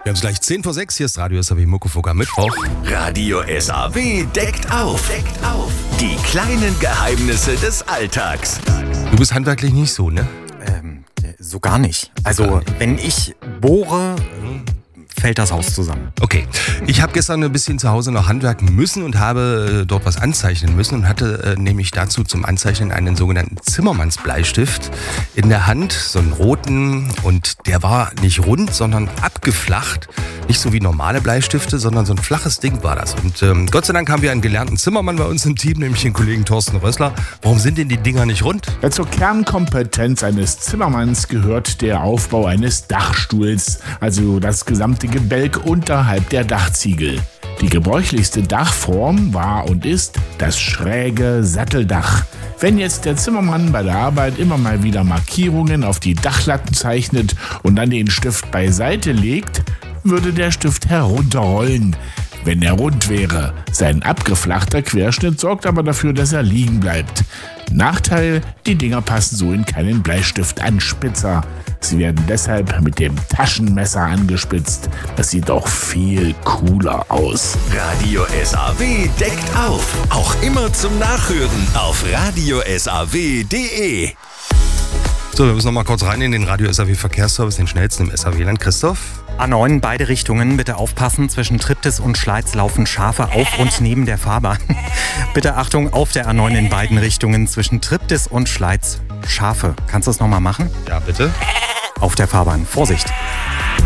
Ganz gleich 10 vor 6, hier ist Radio SAW Muckefuck am Mittwoch. Radio SAW deckt auf. Die kleinen Geheimnisse des Alltags. Du bist handwerklich nicht so, ne? So gar nicht. Also, wenn ich bohre, fällt das Haus zusammen. Okay. Ich habe gestern ein bisschen zu Hause noch handwerken müssen und habe dort was anzeichnen müssen und hatte nämlich dazu zum Anzeichnen einen sogenannten Zimmermannsbleistift in der Hand, so einen roten, und der war nicht rund, sondern abgeflacht. Nicht so wie normale Bleistifte, sondern so ein flaches Ding war das. Und Gott sei Dank haben wir einen gelernten Zimmermann bei uns im Team, nämlich den Kollegen Thorsten Rössler. Warum sind denn die Dinger nicht rund? Ja, zur Kernkompetenz eines Zimmermanns gehört der Aufbau eines Dachstuhls, also das gesamte Gebälk unterhalb der Dachziegel. Die gebräuchlichste Dachform war und ist das schräge Satteldach. Wenn jetzt der Zimmermann bei der Arbeit immer mal wieder Markierungen auf die Dachlatten zeichnet und dann den Stift beiseite legt, würde der Stift herunterrollen, wenn er rund wäre. Sein abgeflachter Querschnitt sorgt aber dafür, dass er liegen bleibt. Nachteil: die Dinger passen so in keinen Bleistiftanspitzer. Sie werden deshalb mit dem Taschenmesser angespitzt. Das sieht doch viel cooler aus. Radio SAW deckt auf. Auch immer zum Nachhören auf radiosaw.de. So, wir müssen noch mal kurz rein in den Radio SAW Verkehrsservice, den schnellsten im SAW-Land. Christoph? A9, beide Richtungen, bitte aufpassen. Zwischen Triptis und Schleiz laufen Schafe auf und neben der Fahrbahn. Bitte Achtung, auf der A9 in beiden Richtungen, zwischen Triptis und Schleiz Schafe. Kannst du es nochmal machen? Ja, bitte. Auf der Fahrbahn. Vorsicht!